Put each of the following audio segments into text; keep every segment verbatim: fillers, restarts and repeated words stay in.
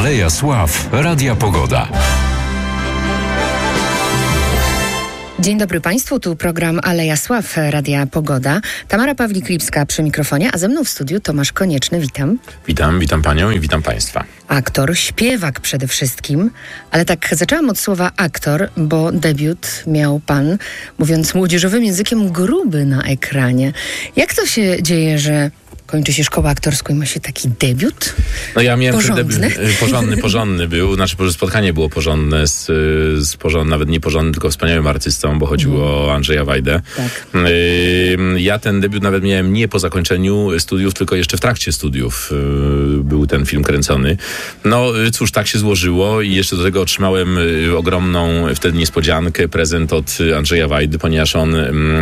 Aleja Sław, Radia Pogoda. Dzień dobry Państwu, tu program Aleja Sław, Radia Pogoda. Tamara Pawlik-Lipska przy mikrofonie, a ze mną w studiu Tomasz Konieczny. Witam. Witam, witam Panią i witam Państwa. Aktor, śpiewak przede wszystkim, ale tak zaczęłam od słowa aktor, bo debiut miał Pan, mówiąc młodzieżowym językiem, gruby na ekranie. Jak to się dzieje, że kończy się szkołę aktorską i ma się taki debiut? No ja miałem porządny. Debiut, porządny, porządny był. Znaczy, że spotkanie było porządne z, z porządnym, nawet nie porządnym, tylko wspaniałym artystą, bo chodziło mm. o Andrzeja Wajdę. Tak. Ja ten debiut nawet miałem nie po zakończeniu studiów, tylko jeszcze w trakcie studiów był ten film kręcony. No cóż, tak się złożyło i jeszcze do tego otrzymałem ogromną wtedy niespodziankę, prezent od Andrzeja Wajdy, ponieważ on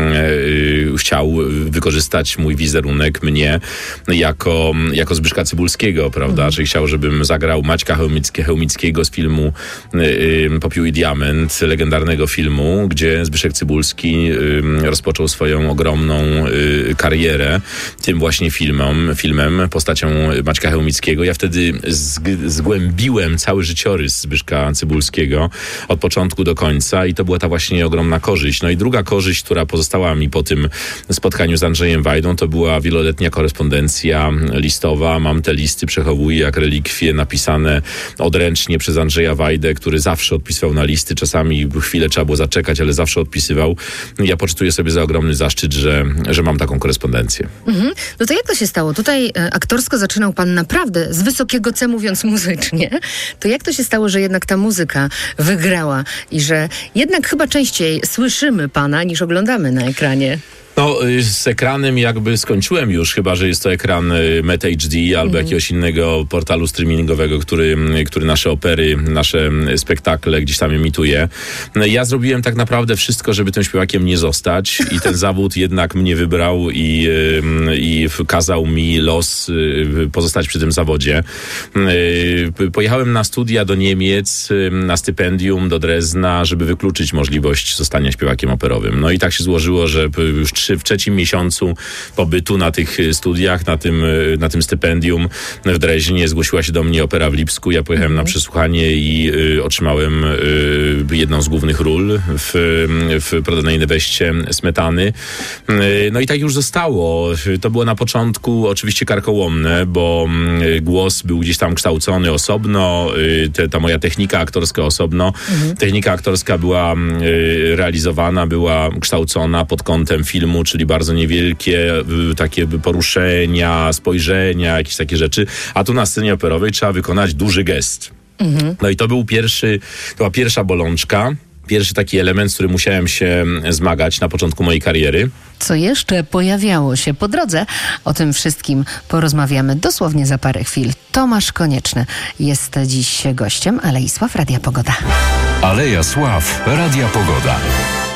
chciał wykorzystać mój wizerunek, mnie, jako, jako Zbyszka Cybulskiego, prawda, mm. czyli chciał, żebym zagrał Maćka Chełmickie, Chełmickiego z filmu y, Popiół i Diament, legendarnego filmu, gdzie Zbyszek Cybulski y, rozpoczął swoją ogromną y, karierę tym właśnie filmem, filmem, postacią Maćka Chełmickiego. Ja wtedy zg- zgłębiłem cały życiorys Zbyszka Cybulskiego od początku do końca i to była ta właśnie ogromna korzyść. No i druga korzyść, która pozostała mi po tym spotkaniu z Andrzejem Wajdą, to była wieloletnia korespondencja listowa. Mam te listy, przechowuję jak relikwie, napisane odręcznie przez Andrzeja Wajdę, który zawsze odpisywał na listy. Czasami chwilę trzeba było zaczekać, ale zawsze odpisywał. Ja poczytuję sobie za ogromny zaszczyt, że, że mam taką korespondencję. Mhm. No to jak to się stało? Tutaj e, aktorsko zaczynał Pan naprawdę z wysokiego C, mówiąc muzycznie. To jak to się stało, że jednak ta muzyka wygrała i że jednak chyba częściej słyszymy Pana niż oglądamy na ekranie? No, z ekranem jakby skończyłem już, chyba że jest to ekran Met H D albo mm. jakiegoś innego portalu streamingowego, który, który nasze opery, nasze spektakle gdzieś tam emituje. Ja zrobiłem tak naprawdę wszystko, żeby tym śpiewakiem nie zostać i ten zawód jednak mnie wybrał i, i kazał mi los pozostać przy tym zawodzie. Pojechałem na studia do Niemiec, na stypendium do Drezna, żeby wykluczyć możliwość zostania śpiewakiem operowym. No i tak się złożyło, że już w trzecim miesiącu pobytu na tych studiach, na tym, na tym stypendium w Dreźnie zgłosiła się do mnie opera w Lipsku. Ja pojechałem mm. na przesłuchanie i y, otrzymałem y, jedną z głównych ról w, w Prodanej Neweście Smetany. Y, no i tak już zostało. To było na początku oczywiście karkołomne, bo y, głos był gdzieś tam kształcony osobno, y, te, ta moja technika aktorska osobno. Mm. Technika aktorska była y, realizowana, była kształcona pod kątem filmu, czyli bardzo niewielkie takie poruszenia, spojrzenia, jakieś takie rzeczy. A tu na scenie operowej trzeba wykonać duży gest. Mhm. No i to był pierwszy, to była pierwsza bolączka, pierwszy taki element, z którym musiałem się zmagać na początku mojej kariery. Co jeszcze pojawiało się po drodze? O tym wszystkim porozmawiamy dosłownie za parę chwil. Tomasz Konieczny jest dziś gościem Alei Sław, Radia Pogoda. Aleja Sław, Radia Pogoda.